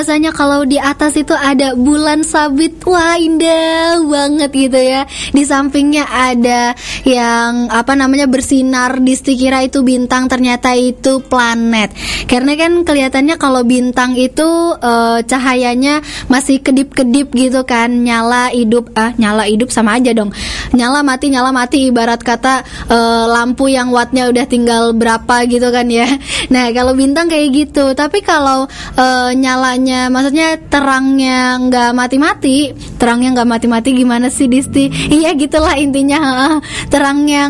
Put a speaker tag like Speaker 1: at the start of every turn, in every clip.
Speaker 1: Biasanya kalau di atas itu ada bulan sabit, wah indah banget gitu ya. Di sampingnya ada yang bersinar, dikira itu bintang, ternyata itu planet. Karena kan kelihatannya kalau bintang itu cahayanya masih kedip-kedip gitu kan, nyala hidup sama aja dong. Nyala mati, ibarat kata lampu yang wattnya udah tinggal berapa gitu kan ya. Nah kalau bintang kayak gitu. Tapi kalau nyalanya, maksudnya terangnya nggak mati-mati gimana sih Disti? Iya gitulah intinya, terangnya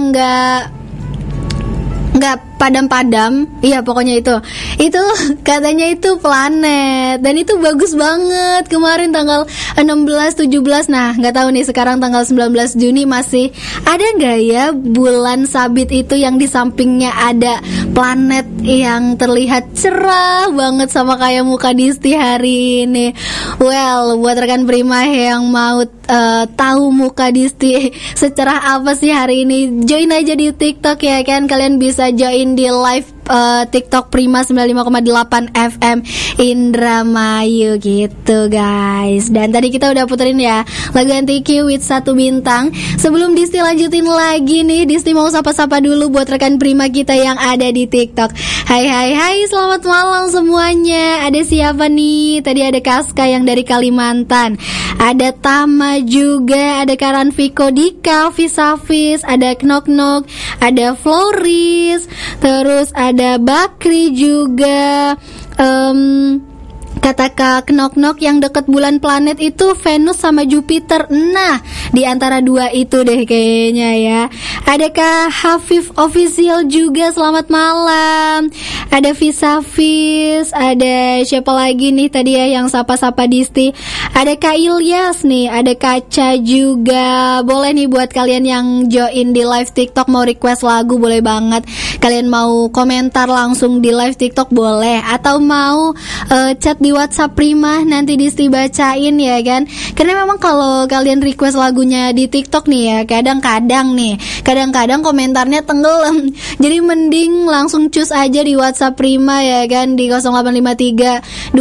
Speaker 1: nggak padam-padam, iya pokoknya itu katanya itu planet, dan itu bagus banget kemarin tanggal 16, 17. Nah nggak tahu nih sekarang tanggal 19 Juni masih ada nggak ya bulan sabit itu yang di sampingnya ada planet yang terlihat cerah banget sama kayak muka Disti hari ini. Well, buat rekan Prima yang mau tahu muka Disti secerah apa sih hari ini, join aja di TikTok ya kan. Kalian bisa join di live TikTok Prima 95,8 FM Indramayu gitu guys. Dan tadi kita udah puterin ya lagu NTQ with 1 bintang. Sebelum Disti lanjutin lagi nih, Disti mau sapa-sapa dulu buat rekan Prima kita yang ada di TikTok. Hai, selamat malam semuanya. Ada siapa nih? Tadi ada Kaska yang dari Kalimantan, ada Tama juga, ada Karan Viko Dika, Visafis, ada Knock, ada Floris, terus ada Bakri juga. Kata Kak Knock yang deket bulan planet itu Venus sama Jupiter. Nah, di antara dua itu deh kayaknya ya. Ada Kak Hafif Official juga, selamat malam. Ada Visafis, ada siapa lagi nih tadi ya yang sapa-sapa Disti. Ada Kak Ilyas nih, ada Kaca juga. Boleh nih buat kalian yang join di live TikTok mau request lagu boleh banget. Kalian mau komentar langsung di live TikTok boleh, atau mau chat di WhatsApp Prima nanti Disti bacain ya kan. Karena memang kalau kalian request lagunya di TikTok nih ya, kadang-kadang komentarnya tenggelam. Jadi mending langsung cus aja di WhatsApp Prima ya kan, di 0853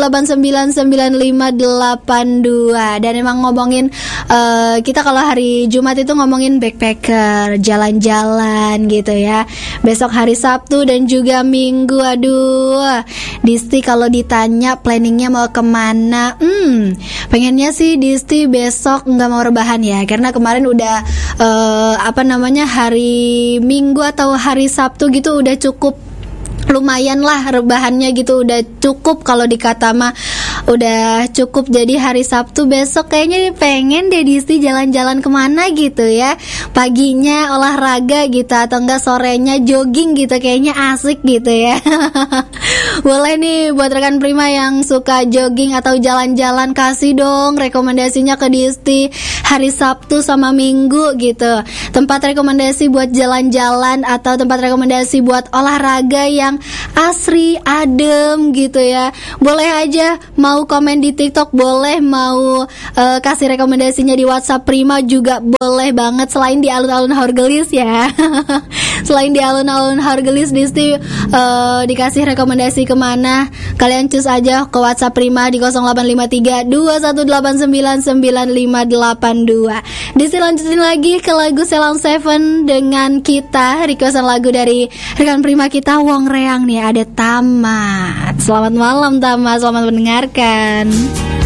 Speaker 1: 21899582. Dan emang ngomongin kita kalau hari Jumat itu ngomongin backpacker, jalan-jalan gitu ya. Besok hari Sabtu dan juga Minggu, aduh Disti kalau ditanya planningnya mau kemana, pengennya sih Disti besok nggak mau rebahan ya, karena kemarin udah hari Minggu atau hari Sabtu gitu udah cukup lumayan lah rebahannya gitu, udah cukup kalau dikata mah udah cukup. Jadi hari Sabtu besok kayaknya pengen deh Disti jalan-jalan kemana gitu ya, paginya olahraga gitu atau enggak sorenya jogging gitu, kayaknya asik gitu ya. Boleh nih buat rekan Prima yang suka jogging atau jalan-jalan, kasih dong rekomendasinya ke Disti hari Sabtu sama Minggu gitu, tempat rekomendasi buat jalan-jalan atau tempat rekomendasi buat olahraga yang asri, adem gitu ya. Boleh aja, mau komen di TikTok boleh, mau kasih rekomendasinya di WhatsApp Prima juga boleh banget. Selain di alun-alun Horgelis ya. Selain di alun-alun Horgelis, Disti dikasih rekomendasi kemana, kalian cus aja ke WhatsApp Prima di 0853 21899582. Disti lanjutin lagi ke lagu Selang Seven dengan kita, requestan lagu dari rekan Prima kita Wong Reang nih, ada Tama. Selamat malam Tama, selamat mendengarkan.